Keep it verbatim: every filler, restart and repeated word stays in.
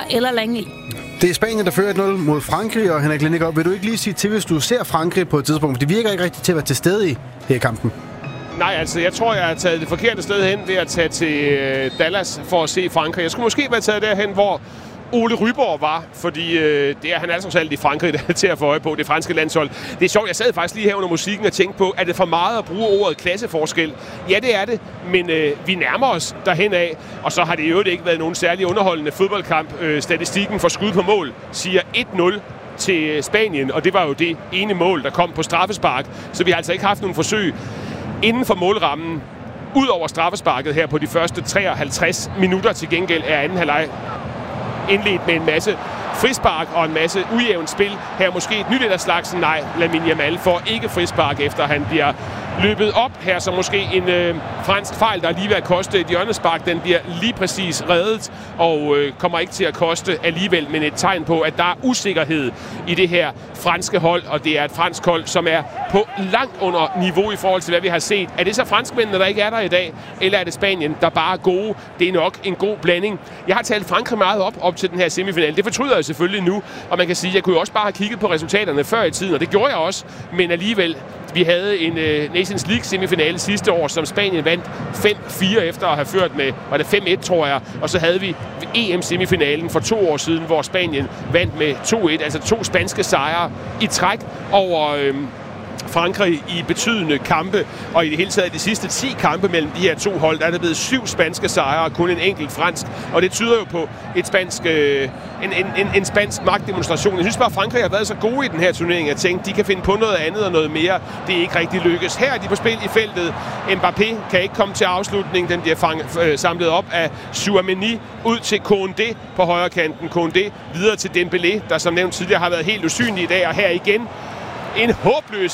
eller Langley. Det er Spanien, der fører et nul mod Frankrig, og Henrik Lindegaard, vil du ikke lige sige til, hvis du ser Frankrig på et tidspunkt? For det virker ikke rigtigt til at være til stede i her kampen. Nej, altså, jeg tror, jeg har taget det forkerte sted hen ved at tage til Dallas for at se Frankrig. Jeg skulle måske være taget derhen, hvor Ole Ryborg var, fordi øh, det er han altså alt i Frankrig, der er til at få øje på, det franske landshold. Det er sjovt, jeg sad faktisk lige her under musikken og tænkte på, er det for meget at bruge ordet klasseforskel? Ja, det er det, men øh, vi nærmer os derhen af, og så har det jo ikke været nogen særlig underholdende fodboldkamp. Øh, statistikken for skud på mål siger et nul til Spanien, og det var jo det ene mål, der kom på straffespark, så vi har altså ikke haft nogen forsøg inden for målrammen, ud over straffesparket her på de første treoghalvtreds minutter. Til gengæld er anden halvleg indledt med en masse frispark og en masse ujævnt spil. Her måske et nyt et af slagsen. Nej, Lamine Yamal får ikke frispark, efter han bliver løbet op. Her så måske en øh, fransk fejl, der er lige ved at koste et hjørnespark. Den bliver lige præcis reddet og øh, kommer ikke til at koste alligevel, men et tegn på, at der er usikkerhed i det her franske hold, og det er et fransk hold, som er på langt under niveau i forhold til, hvad vi har set. Er det så franskmændene, der ikke er der i dag, eller er det Spanien, der bare er gode? Det er nok en god blanding. Jeg har talt Frankrig meget op, op til den her semifinal. Det fortryder jeg selvfølgelig nu, og man kan sige, at jeg kunne jo også bare have kigget på resultaterne før i tiden, og det gjorde jeg også, men alligevel, vi havde en uh, Nations League semifinale sidste år, som Spanien vandt fem fire efter at have ført med, var det fem et, tror jeg, og så havde vi E M-semifinalen for to år siden, hvor Spanien vandt med to et, altså to spanske sejre i træk over øh, Frankrig i betydende kampe, og i det hele taget de sidste ti kampe mellem de her to hold, der er der blevet syv spanske sejre og kun en enkelt fransk, og det tyder jo på et spansk, øh, en, en, en, en spansk magtdemonstration. Jeg synes bare, at Frankrig har været så gode i den her turnering, jeg tænkte, de kan finde på noget andet og noget mere. Det er ikke rigtig lykkes. Her er de på spil i feltet. Mbappé kan ikke komme til afslutning. Den bliver fang, øh, samlet op af Tchouaméni ud til Koundé på højre kanten. Koundé videre til Dembélé, der som nævnt tidligere har været helt usynlig i dag, og her igen en håbløs